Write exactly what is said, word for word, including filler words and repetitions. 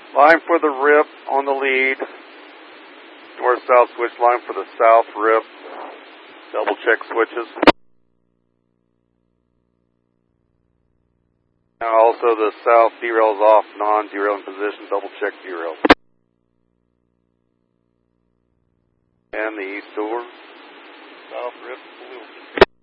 Line for the rip on the lead. North-south switch line for the south rip. Double check switches. Now also the south derail is off, non-derailing position. Double check derail. And the east door. South rip.